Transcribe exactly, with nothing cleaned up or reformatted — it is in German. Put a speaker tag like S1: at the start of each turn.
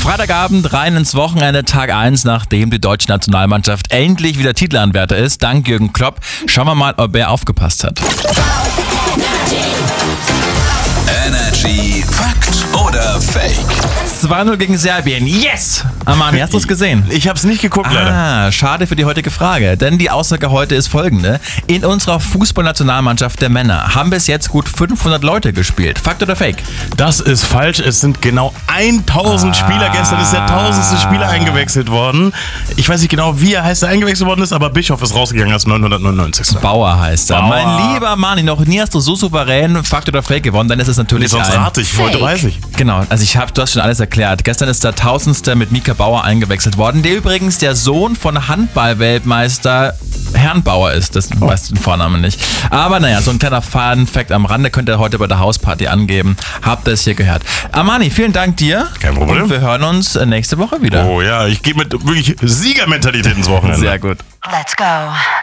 S1: Freitagabend rein ins Wochenende, Tag eins, nachdem die deutsche Nationalmannschaft endlich wieder Titelanwärter ist, dank Jürgen Klopp. Schauen wir mal, ob er aufgepasst hat.
S2: Energy Fakt oder Fake?
S1: zwei null gegen Serbien. Yes! Armani, hast du es gesehen?
S3: Ich hab's nicht geguckt, leider.
S1: Ah, schade für die heutige Frage, denn die Aussage heute ist folgende. In unserer Fußballnationalmannschaft der Männer haben bis jetzt gut fünfhundert Leute gespielt. Fakt oder Fake?
S3: Das ist falsch. Es sind genau tausend
S1: Ah.
S3: Spieler. Gestern ist der tausendste Spieler eingewechselt worden. Ich weiß nicht genau, wie er heißt, der eingewechselt worden ist, aber Bischof ist rausgegangen als neunhundertneunundneunzig.
S1: Bauer heißt er.
S3: Bauer.
S1: Mein lieber Armani, noch nie hast du so souverän Fakt oder Fake gewonnen, dann ist es natürlich
S3: Sonst
S1: ein...
S3: rate ich, heute weiß ich.
S1: Genau, also ich habe, du hast schon alles erklärt. Gestern ist der Tausendste mit Mika Bauer eingewechselt worden, der übrigens der Sohn von Handball-Weltmeister Herrn Bauer ist. Das
S3: Oh.
S1: weiß den Vornamen nicht. Aber naja, so ein kleiner Fun-Fact am Rande könnt ihr heute bei der Hausparty angeben. Habt ihr es hier gehört. Armani, vielen Dank dir.
S3: Kein Problem.
S1: Und wir hören uns nächste Woche wieder.
S3: Oh ja, ich gehe mit wirklich Siegermentalität ins Wochenende.
S1: Sehr gut.
S4: Let's go.